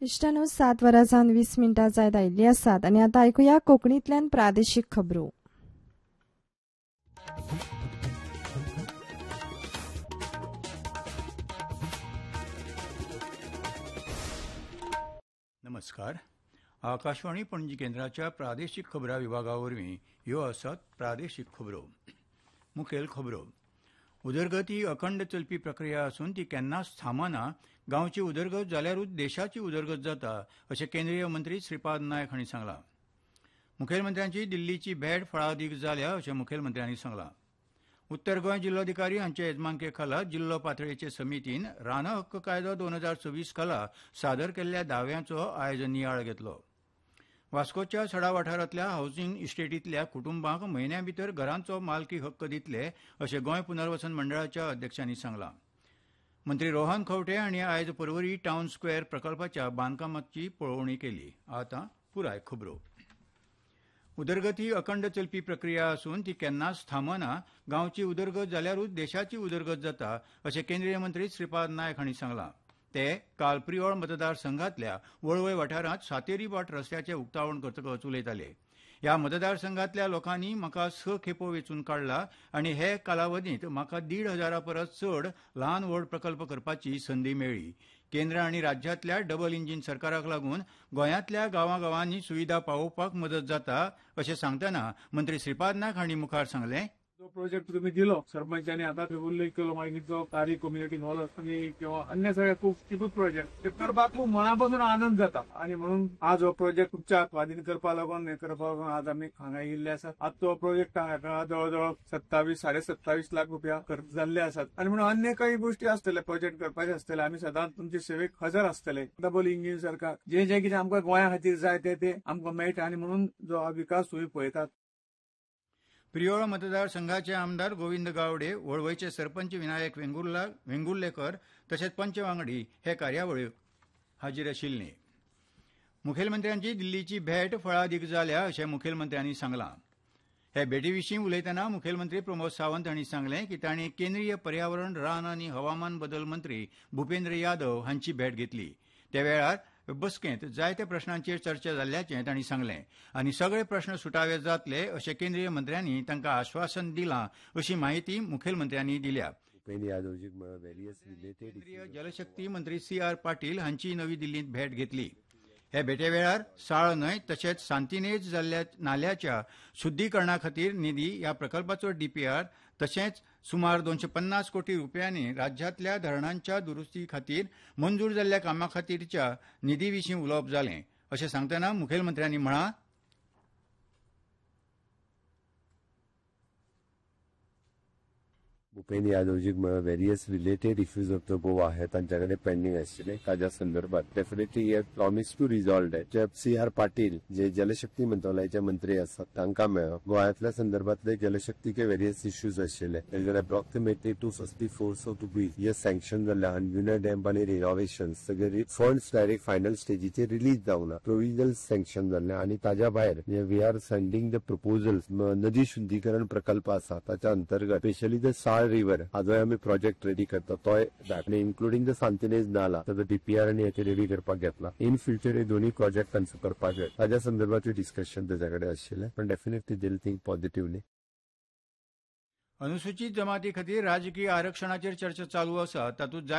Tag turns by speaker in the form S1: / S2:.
S1: इष्टानो 7 वरांसान 20 मिनटां जायत आयिल्ली आसात आनी आतां आयकुया कोंकणींतल्यान प्रादेशीक खबरो.
S2: नमस्कार. आकाशवाणी पणजी केंद्राच्या प्रादेशीक खबरां विभागा वरवीं ह्यो आसात प्रादेशीक खबरो. मुखेल खबरो. उदरगत ही अखंड चलपी प्रक्रिया असून ती केन्नाच थांबना. गांवची उदरगत जाल्यारूच देशाची उदरगत जाता अशें केंद्रीय मंत्री श्रीपाद नायक हांणी सांगलां. मुखेलमंत्र्यांची दिल्लीची भेट फळादीक जाल्या अशें मुखेलमंत्र्यांनी सांगलां. उत्तर गोंय जिल्लोधिकारी हांचे येजमानके खाला जिल्लो पातळीचे समितीन रान हक्क कायदो 2024 खाला सादर केल्ल्या दाव्यांचो आयज नियाळ घेतलो. वास्कोच्या सडा वाठारांतल्या हावसिंग इस्टेटींतल्या कुटुंबांक म्हयन्या भितर घरांचो मालकी हक्क दितले अशें गोंय पुनर्वसन मंडळाच्या अध्यक्षांनी सांगलां. मंत्री रोहन खंवटे हांणी आयज पर्वरी टावन स्क्वेअर प्रकल्पाच्या बांदकामाची पळोवणी केली. आतां पुराय खबरो. उदरगत ही अखंड चलपी प्रक्रिया असून ती केन्नाच थांबना. गांवची उदरगत जाल्यारूच देशाची उदरगत जाता अशें केंद्रीय मंत्री श्रीपाद नायक हांणी सांगलां. ते काल प्रियोळ मतदारसंघातल्या वळवय वाठारांत सातेरी भाट रस्त्याचें उक्तावण करतकच उलयताले. ह्या मतदारसंघातल्या लोकांनी म्हाका 6 खेपो वेंचून काडला आनी हे कालावधींत म्हाका 1,500 परस चड ल्हान व्हड प्रकल्प करपाची संदी मेळ्ळी. केंद्र आनी राज्यांतल्या डबल इंजीन सरकाराक लागून गोंयांतल्या गांवांनी सुविधा पावोवपाक मदत जाता अशें सांगतना मंत्री श्रीपाद नायक हांणी मुखार सांगलें.
S3: जो प्रोजेक्ट तुम्ही दिलो सरपंचांनी आता उल्लेख केलो मागीर जो कार्य कम्युनिटी हॉल आनी किंवा अन्य सगळे खूब प्रोजेक्ट ते करपाक खूब मनापासून आनंद जाता आनी म्हणून आज हो प्रोजेक्ट तुमच्या स्वाधीन करपा लागून आज आमी हांगा येयल्ले आसात. आज तो प्रोजेक्ट हाका जवळ 27-27.5 लाख रुपया खर्च जाल्ले आसात आनी म्हणून अन्य काही गोष्टी आसतले प्रोजेक्ट करपाचे आसतले. आमी सदांच तुमचे सेवेक हजर आसतले. डबल इंजीन सरकार जे कितें आमकां गोंया खातीर जाय ते आमकां मेळटा आनी म्हणून जो विकास तुम्ही पळयतात.
S2: प्रियोळ मतदारसंघाचे आमदार गोविंद गावडे, वळवयचे सरपंच विनायक वेंगुर्लेकर तशेंच पंच वांगडी हे कार्यावळीक हाजीर आशिल्ले. मुखेलमंत्र्यांची दिल्लीची भेट फळादीक जाल्या अशें मुखेलमंत्र्यांनी सांगलां. हे भेटी उलयतना मुखेलमंत्री प्रमोद सावंत हांणी सांगलें की तांणी केंद्रीय पर्यावरण, रान आनी हवामान बदल मंत्री भुपेंद्र यादव हांची भेट घेतली. त्या वेळार बसकेंत जायत्या प्रश्नांचेर चर्चा जाल्ल्याचें तांणी सांगलें आनी सगळे प्रश्न सुटावे जातले अशें केंद्रीय मंत्र्यांनी तांकां आश्वासन दिलां अशी माहिती मुखेलमंत्र्यांनी दिल्या. केंद्रीय जलशक्ती मंत्री CR पाटील हांची नवी दिल्लींत भेट घेतली. हे भेटे वेळार साळ न्हंय तशेंच सांतिनेज जाल्ल्या नाल्याच्या शुद्धीकरणा खातीर निधी ह्या प्रकल्पाचो DPR तशेंच सुमार 250 कोटी रुपयांनी राज्यांतल्या धरणांच्या दुरुस्ती खातीर मंजूर जाल्ल्या कामां खातीरच्या निधी विशीं उलोवप जालें अशें सांगतना मुखेलमंत्र्यांनी म्हळां.
S4: Bhupen यादवजीक various related issues of the Goa हे तांच्याकडे पेंडिंग आशिल्ले ताज्या संदर्भात डेफिनेटली हे प्रॉमिस टू रिझॉल्व इट. जे CR पाटील जे जलशक्ती मंत्रालयाचे मंत्री आसात तांकां मेळ्ळो. गोंयांतल्या संदर्भातले जलशक्तीचे वेरियस इश्यूज आशिल्ले तांच्याकडे अप्रॉक्सिमेटली 264 रुपीज हे सँक्शन जाल्ले आनी युनियन डॅम आनी रिनोव्हेशन सगळे फंड्स डायरेक्ट फायनल स्टेजीचेर रिलीज जावना. प्रोविजनल सँक्शन जाल्ले आनी ताज्या भायर we R sending the proposals नदी शुद्धीकरण प्रकल्प आसा ताच्या अंतर्गत स्पेशली द रिव्हर हाजो आमी प्रोजेक्ट रेडी करता तोय इन्क्लुडिंग द सांतिनेज नाला ताजो DPR आनी हेचे रेडी करपाक घेतला. इन फ्युचर हे दोन्ही प्रोजेक्ट कन्सिडर करपाक जाय ताज्या संदर्भातले डिस्कशन ताचे कडेन आशिल्ले पण definitely they will think positively.
S2: अनुसूचित जमाती खातीर राजकीय आरक्षणाचेर चर्चा चालू आसा तातूंत